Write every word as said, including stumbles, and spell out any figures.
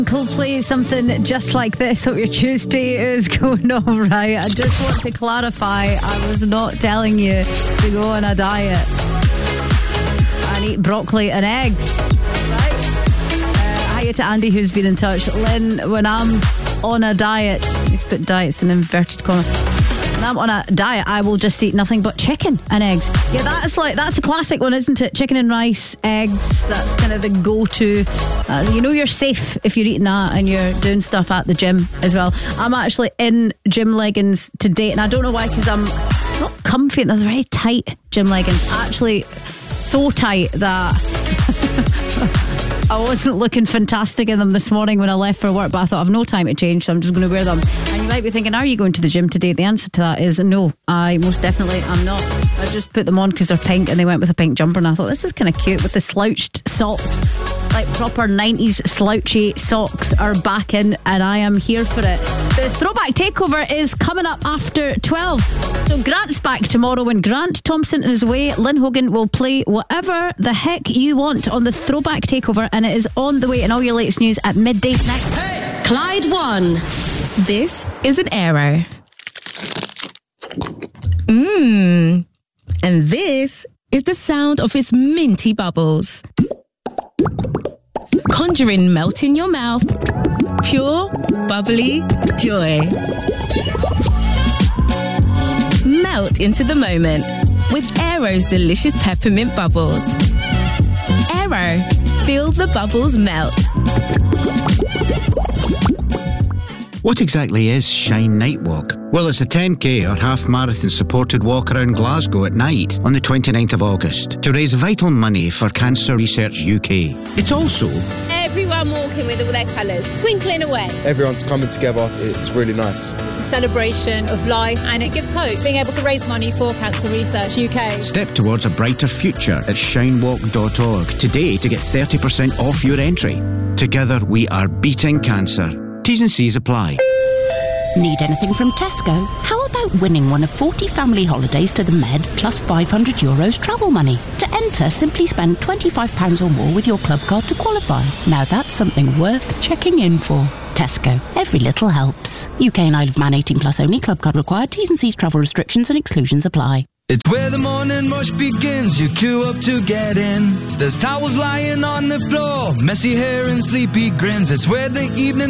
Coldplay, something just like this. Hope your Tuesday is going all right. I just want to clarify, I was not telling you to go on a diet and eat broccoli and eggs. Right? Uh, hiya to Andy, who's been in touch. Lynn, when I'm on a diet, let's put diets in inverted commas. When I'm on a diet, I will just eat nothing but chicken and eggs. Yeah, that's like that's a classic one, isn't it? Chicken and rice, eggs. That's kind of the go-to. Uh, you know you're safe if you're eating that and you're doing stuff at the gym as well. I'm actually in gym leggings today, and I don't know why, because I'm not comfy. They're very tight gym leggings. Actually, so tight that I wasn't looking fantastic in them this morning when I left for work, but I thought I've no time to change, so I'm just going to wear them. And you might be thinking, are you going to the gym today? The answer to that is no, I most definitely am not. I just put them on because they're pink, and they went with a pink jumper, and I thought this is kind of cute with the slouched socks. Like proper nineties slouchy socks are back in, and I am here for it. The Throwback Takeover is coming up after twelve. So Grant's back tomorrow. When Grant Thompson is away, Lynn Hogan will play whatever the heck you want on the Throwback Takeover, and it is on the way, and all your latest news at midday next. Hey! Clyde One. This is an Aero. Mmm. And this is the sound of its minty bubbles. Conjuring melt in your mouth. Pure, bubbly joy. Melt into the moment with Aero's delicious peppermint bubbles. Aero, feel the bubbles melt. What exactly is Shine Night Walk? Well, it's a ten K or half marathon supported walk around Glasgow at night on the twenty-ninth of August to raise vital money for Cancer Research U K. It's also everyone walking with all their colours, twinkling away. Everyone's coming together. It's really nice. It's a celebration of life, and it gives hope, being able to raise money for Cancer Research U K. Step towards a brighter future at shine walk dot org today to get thirty percent off your entry. Together we are beating cancer. T's and C's apply. Need anything from Tesco? How about winning one of forty family holidays to the Med plus five hundred euros travel money? To enter, simply spend twenty-five pounds or more with your club card to qualify. Now that's something worth checking in for. Tesco. Every little helps. U K and Isle of Man eighteen plus only. Club card required. T's and C's, travel restrictions and exclusions apply. It's where the morning rush begins. You queue up to get in. There's towels lying on the floor, messy hair and sleepy grins. It's where the evening